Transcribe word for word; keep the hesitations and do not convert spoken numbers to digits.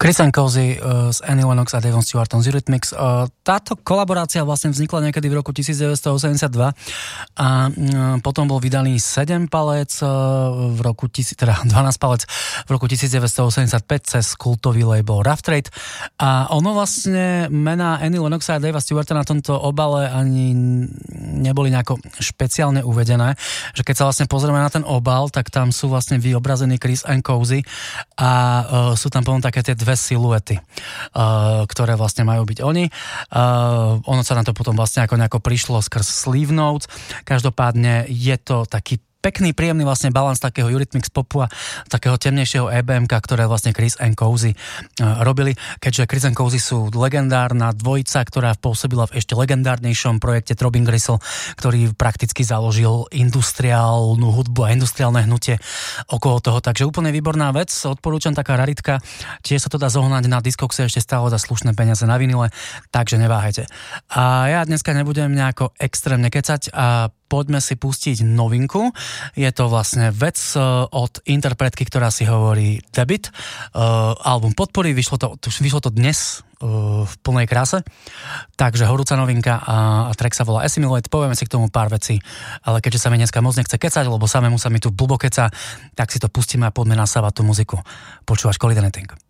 Chris and Cozy uh, s Annie Lennox a Davom Stewartom z Eurythmics. Uh, táto kolaborácia vlastne vznikla niekedy v roku devätnásťstoosemdesiatdva a uh, potom bol vydaný sedem palec uh, v roku tisíc, teda dvanásť palec v roku devätnásťstoosemdesiatpäť cez kultový label Rough Trade a ono vlastne mená Annie Lennoxa a Dava Stewarta na tomto obale ani neboli nejako špeciálne uvedené, že keď sa vlastne pozrieme na ten obal, tak tam sú vlastne vyobrazení Chris and Cozy a uh, sú tam potom také tie dve siluety, uh, ktoré vlastne majú byť oni. Uh, ono sa na to potom vlastne ako nejako prišlo skrz sleeve notes. Každopádne je to taký pekný, príjemný vlastne balans takého Eurythmics popu a takého temnejšieho é bé emka, ktoré vlastne Chris and Cozy uh, robili, keďže Chris and Cozy sú legendárna dvojica, ktorá pôsobila v ešte legendárnejšom projekte Throbbing Gristle, ktorý prakticky založil industriálnu hudbu a industriálne hnutie okolo toho, takže úplne výborná vec, odporúčam, taká raritka, tiež sa to dá zohnať na Discogse ešte stále za slušné peniaze na vinile, takže neváhajte. A ja dneska nebudem nejako extrémne kecať a poďme si pustiť novinku. Je to vlastne vec od interpretky, ktorá si hovorí Debit. Uh, album podpory, vyšlo to, vyšlo to dnes uh, v plnej kráse. Takže horúca novinka a, a track sa volá Assimilate. Povieme si k tomu pár vecí, ale keďže sa mi dneska moc nechce kecať, lebo samému sa mi tu blbo keca, tak si to pustíme a poďme nasávať tú muziku. Počúvaš Collider Netting.